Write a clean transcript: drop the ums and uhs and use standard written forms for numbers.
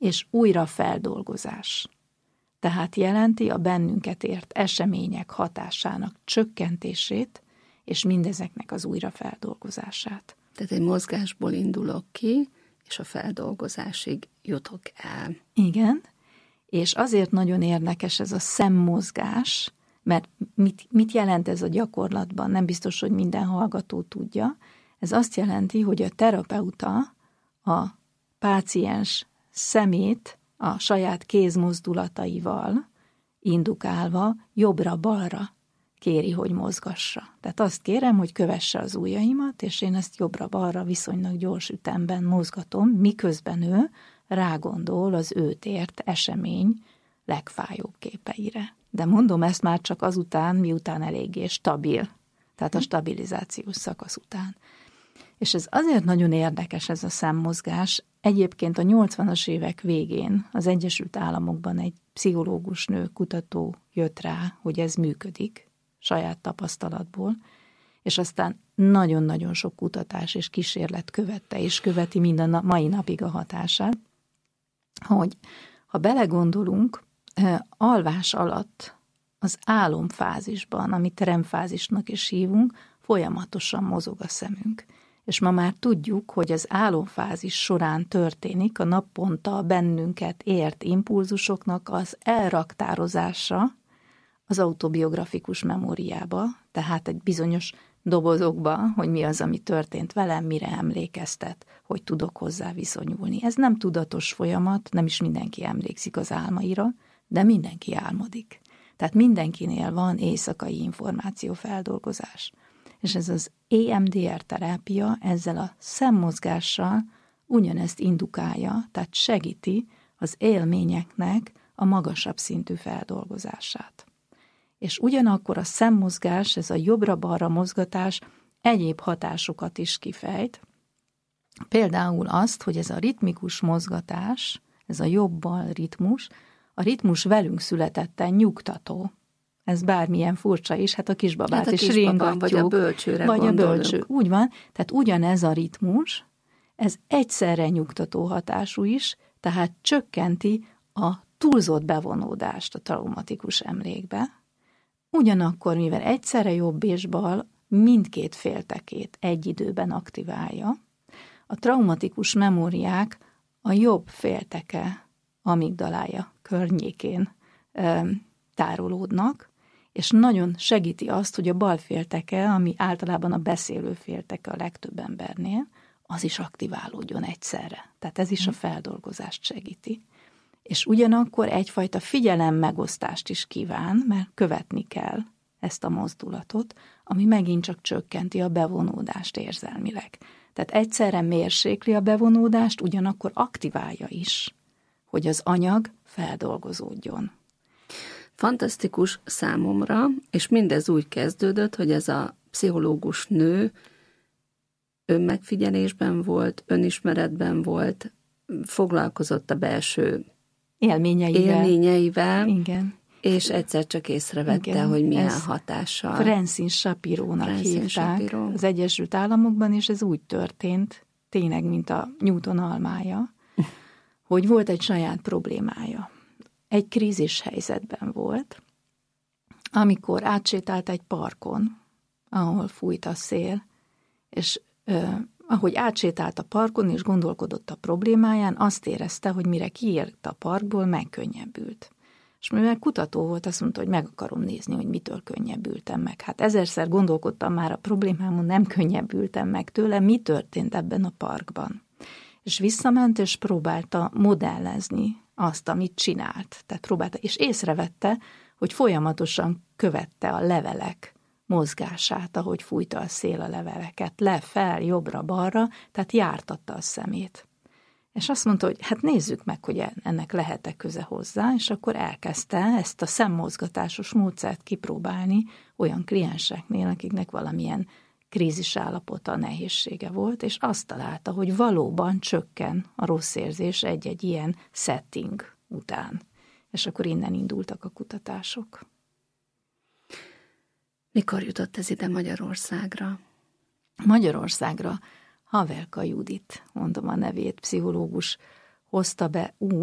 és újrafeldolgozás. Tehát jelenti a bennünket ért események hatásának csökkentését, és mindezeknek az újrafeldolgozását. Tehát egy mozgásból indulok ki, és a feldolgozásig jutok el. Igen, és azért nagyon érdekes ez a szemmozgás, mert mit jelent ez a gyakorlatban? Nem biztos, hogy minden hallgató tudja. Ez azt jelenti, hogy a terapeuta a páciens szemét a saját kézmozdulataival indukálva jobbra-balra kéri, hogy mozgassa. Tehát azt kérem, hogy kövesse az ujjaimat, és én ezt jobbra-balra viszonylag gyors ütemben mozgatom, miközben ő rágondol az őt ért esemény legfájóbb képeire. De mondom ezt már csak azután, miután eléggé stabil, tehát a stabilizációs szakasz után. És ez azért nagyon érdekes ez a szemmozgás. Egyébként a 80-as évek végén az Egyesült Államokban egy pszichológus nő kutató jött rá, hogy ez működik saját tapasztalatból, és aztán nagyon-nagyon sok kutatás és kísérlet követte, és követi mind a mai napig a hatását, hogy ha belegondolunk, alvás alatt az álomfázisban, amit REM-fázisnak is hívunk, folyamatosan mozog a szemünk. És ma már tudjuk, hogy az álomfázis során történik a naponta bennünket ért impulzusoknak az elraktározása az autobiografikus memóriába, tehát egy bizonyos dobozokba, hogy mi az, ami történt velem, mire emlékeztet, hogy tudok hozzá viszonyulni. Ez nem tudatos folyamat, nem is mindenki emlékszik az álmaira, de mindenki álmodik. Tehát mindenkinél van éjszakai információfeldolgozás. És ez az EMDR terápia ezzel a szemmozgással ugyanezt indukálja, tehát segíti az élményeknek a magasabb szintű feldolgozását. És ugyanakkor a szemmozgás, ez a jobbra-balra mozgatás egyéb hatásokat is kifejt. Például azt, hogy ez a ritmikus mozgatás, ez a jobb-bal ritmus, a ritmus velünk születetten nyugtató. Ez bármilyen furcsa is, hát a kisbabát is ringatjuk. Vagy a bölcsőre vagy gondolunk. a bölcső. Úgy van, tehát ugyanez a ritmus, ez egyszerre nyugtató hatású is, tehát csökkenti a túlzott bevonódást a traumatikus emlékbe. Ugyanakkor, mivel egyszerre jobb és bal mindkét féltekét egy időben aktiválja, a traumatikus memóriák a jobb félteke amigdalája környékén tárolódnak, és nagyon segíti azt, hogy a bal félteke, ami általában a beszélő félteke a legtöbb embernél, az is aktiválódjon egyszerre. Tehát ez is a feldolgozást segíti. És ugyanakkor egyfajta figyelemmegosztást is kíván, mert követni kell ezt a mozdulatot, ami megint csak csökkenti a bevonódást érzelmileg. Tehát egyszerre mérsékli a bevonódást, ugyanakkor aktiválja is, hogy az anyag feldolgozódjon. Fantasztikus számomra, és mindez úgy kezdődött, hogy ez a pszichológus nő önmegfigyelésben volt, önismeretben volt, foglalkozott a belső élményeivel, igen. És egyszer csak észrevette, igen, hogy milyen hatással. Francine Shapiro-nak hívták az Egyesült Államokban, és ez úgy történt, tényleg, mint a Newton almája, hogy volt egy saját problémája. Egy krízis helyzetben volt, amikor átsétált egy parkon, ahol fújt a szél, és ahogy átsétált a parkon és gondolkodott a problémáján, azt érezte, hogy mire kiért a parkból, megkönnyebbült. És mivel kutató volt, azt mondta, hogy meg akarom nézni, hogy mitől könnyebbültem meg. Hát ezerszer gondolkodtam már a problémámon, nem könnyebbültem meg tőle, mi történt ebben a parkban. És visszament, és próbálta modellezni azt, amit csinált. Tehát próbálta, és észrevette, hogy folyamatosan követte a levelek mozgását, ahogy fújta a szél a leveleket, le, fel, jobbra, balra, tehát jártatta a szemét. És azt mondta, hogy hát nézzük meg, hogy ennek lehet-e köze hozzá, és akkor elkezdte ezt a szemmozgatásos módszert kipróbálni olyan klienseknél, akiknek valamilyen krízisállapota, nehézsége volt, és azt találta, hogy valóban csökken a rossz érzés egy-egy ilyen setting után. És akkor innen indultak a kutatások. Mikor jutott ez ide Magyarországra? Magyarországra Havelka Judit, mondom a nevét, pszichológus hozta be úgy,